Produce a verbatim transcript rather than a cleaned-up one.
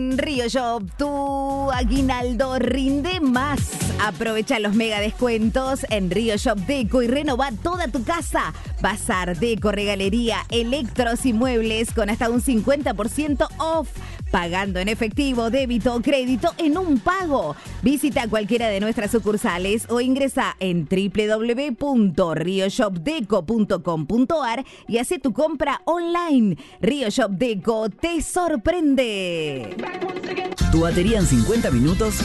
Río Shop, tu aguinaldo rinde más. Aprovecha los mega descuentos en Río Shop Deco y renova toda tu casa. Bazar, deco, regalería, electros y muebles con hasta un cincuenta por ciento off. Pagando en efectivo, débito o crédito en un pago. Visita cualquiera de nuestras sucursales o ingresa en doble u doble u doble u punto rio shop deco punto com punto a r y hace tu compra online. Río Shop Deco te sorprende. Tu batería en cincuenta minutos